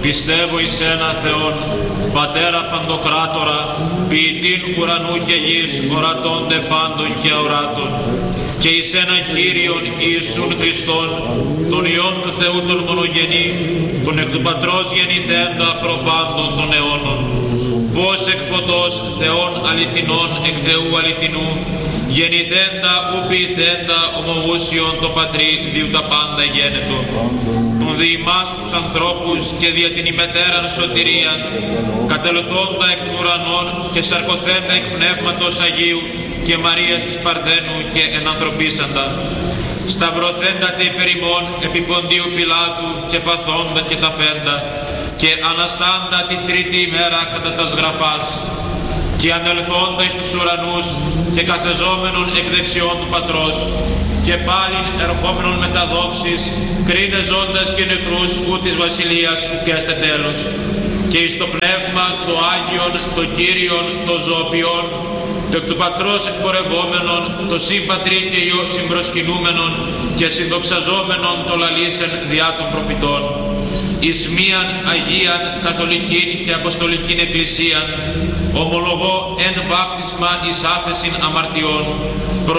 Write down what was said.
Πιστεύω εις ένα Θεόν, Πατέρα Παντοκράτορα, ποιητήν ουρανού και γης, ορατώνται πάντων και αοράτων, και εις έναν Κύριον Ιησούν Χριστόν, τον Υιόν του Θεού τον μονογενή, τον εκ του Πατρός γεννηθέντα προπάντων των αιώνων, φως εκ φωτός, Θεών αληθινών εκ Θεού αληθινού, γεννηθέντα ου ποιηθέντα ομοούσιον το Πατρί διου τα πάντα γένετο, τον δι' ημάς τους ανθρώπους και δια την ημετέραν σωτηρίαν, κατελθόντα εκ των ουρανών και σαρκωθέντα εκ Πνεύματος Αγίου και Μαρίας της Παρθένου και ενανθρωπίσαντα, σταυρωθέντα τε υπερ ημών επί Ποντίου Πιλάτου και παθόντα και ταφέντα, και αναστάντα την τρίτη ημέρα κατά τας γραφάς, και ανελθόντα εις τους ουρανούς και καθεζόμενον εκ δεξιών του Πατρός, και πάλιν ερχόμενον με τα δόξης, κρίνε ζώντας και νεκρούς ου της βασιλείας ουκέστε τέλος, και εις το Πνεύμα το Άγιον, το Κύριον, το ζωοποιόν, το εκ του Πατρός εκπορευόμενον, το Συμπατρί και Υιό συμπροσκυνούμενον και συνδοξαζόμενον το λαλήσεν διά των προφητών, εις μίαν Αγίαν Καθολικήν και Αποστολικήν Εκκλησίαν, ομολογώ εν βάπτισμα εις άφεσιν αμαρτιών,